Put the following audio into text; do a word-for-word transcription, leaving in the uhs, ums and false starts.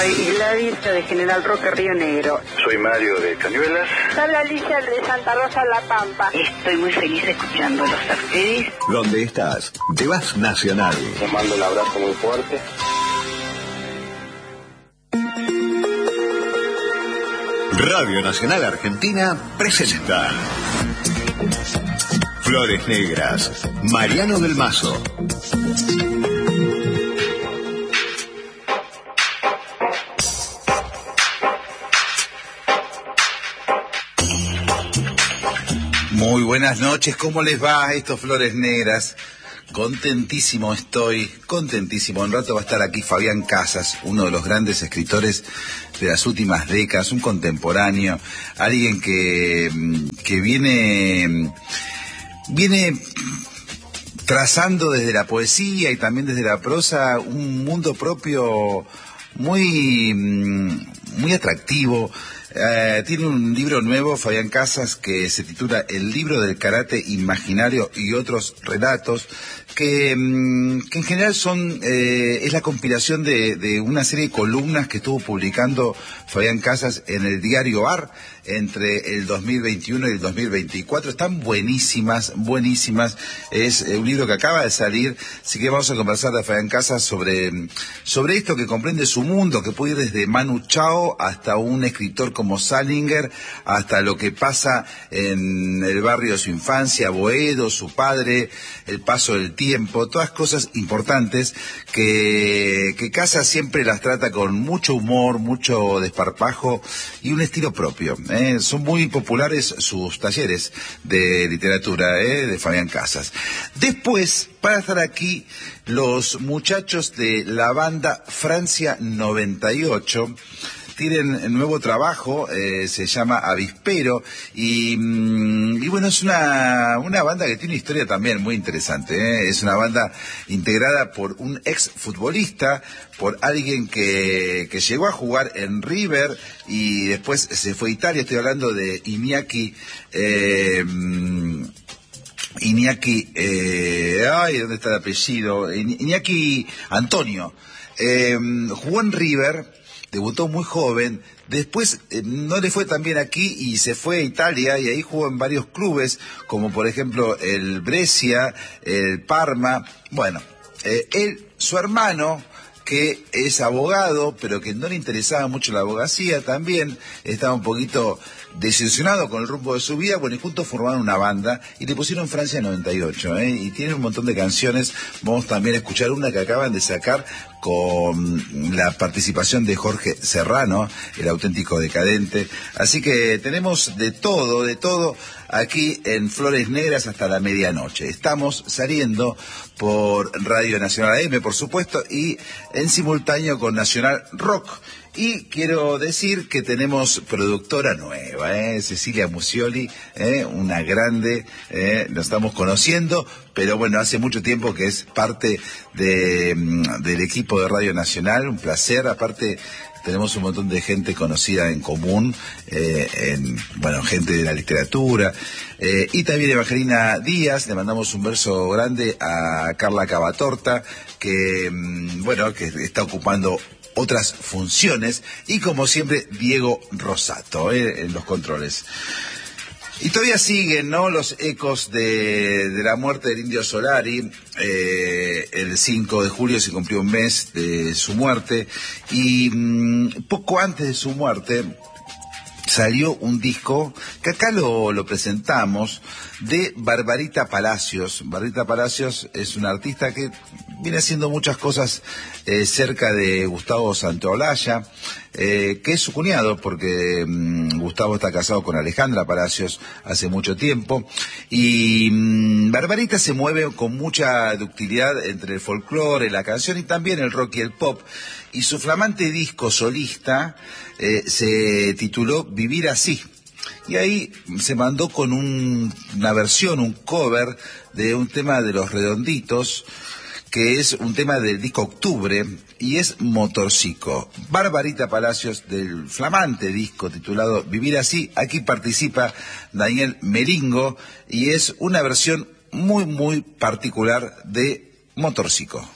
Soy Gladys de General Roque, Río Negro. Soy Mario de Cañuelas. Habla Alicia de Santa Rosa, La Pampa. Estoy muy feliz escuchándolos a ustedes. ¿Dónde estás? Te vas Nacional. Les mando un abrazo muy fuerte. Radio Nacional Argentina presenta Flores Negras, Mariano del Mazo. Muy buenas noches, ¿cómo les va a estos Flores Negras? Contentísimo estoy, contentísimo. Un rato va a estar aquí Fabián Casas, uno de los grandes escritores de las últimas décadas, un contemporáneo, alguien que, que viene, viene trazando desde la poesía y también desde la prosa un mundo propio muy, muy atractivo. Uh, tiene un libro nuevo, Fabián Casas, que se titula El libro del karate imaginario y otros relatos, que, um, que en general son eh, es la compilación de, de una serie de columnas que estuvo publicando Fabián Casas en el diario A R entre el dos mil veintiuno y el dos mil veinticuatro. Están buenísimas, buenísimas. Es eh, un libro que acaba de salir, así que vamos a conversar de Fabián Casas sobre, sobre esto que comprende su mundo, que puede ir desde Manu Chao hasta un escritor como como Salinger, hasta lo que pasa en el barrio de su infancia, Boedo, su padre, el paso del tiempo, todas cosas importantes que, que Casas siempre las trata con mucho humor, mucho desparpajo y un estilo propio, ¿eh? Son muy populares sus talleres de literatura, ¿eh? de Fabián Casas. Después, para estar aquí, los muchachos de la banda Francia noventa y ocho, tienen nuevo trabajo, eh, se llama Avispero, y, y bueno, es una, una banda que tiene una historia también muy interesante, ¿eh? Es una banda integrada por un ex futbolista, por alguien que, que llegó a jugar en River y después se fue a Italia. Estoy hablando de Iñaki, eh, Iñaki, eh, ay, ¿dónde está el apellido? Iñaki Antonio, eh, jugó en River. Debutó muy joven, después eh, no le fue tan bien aquí y se fue a Italia y ahí jugó en varios clubes, como por ejemplo el Brescia, el Parma. Bueno, eh, él, su hermano, que es abogado, pero que no le interesaba mucho la abogacía, también estaba un poquito desilusionado con el rumbo de su vida. Bueno, y juntos formaron una banda y le pusieron Francia noventa y ocho, ¿eh? Y tienen un montón de canciones. Vamos también a escuchar una que acaban de sacar con la participación de Jorge Serrano, el auténtico decadente. Así que tenemos de todo, de todo aquí en Flores Negras hasta la medianoche. Estamos saliendo por Radio Nacional A M, por supuesto, y en simultáneo con Nacional Rock. Y quiero decir que tenemos productora nueva, ¿eh? Cecilia Musioli, ¿eh? Una grande, ¿eh? Lo estamos conociendo, pero bueno, hace mucho tiempo que es parte de, del equipo de Radio Nacional, un placer. Aparte, tenemos un montón de gente conocida en común, eh, en, bueno, gente de la literatura, eh, y también Evangelina Díaz. Le mandamos un beso grande a Carla Cavatorta, que, bueno, que está ocupando otras funciones, y como siempre Diego Rosato, eh, en los controles. Y todavía siguen, ¿no?, los ecos de, de la muerte del Indio Solari. Eh, el cinco de julio se cumplió un mes de su muerte, y mmm, poco antes de su muerte salió un disco que acá lo, lo presentamos, de Barbarita Palacios. Barbarita Palacios es una artista que viene haciendo muchas cosas eh, cerca de Gustavo Santaolalla, eh, que es su cuñado, porque mmm, Gustavo está casado con Alejandra Palacios hace mucho tiempo, y mmm, Barbarita se mueve con mucha ductilidad entre el folclore, la canción y también el rock y el pop, y su flamante disco solista eh, se tituló Vivir Así. Y ahí se mandó con un, una versión, un cover de un tema de Los Redonditos, que es un tema del disco Octubre, y es Motorcico. Barbarita Palacios, del flamante disco titulado Vivir Así. Aquí participa Daniel Meringo, y es una versión muy, muy particular de Motorcico.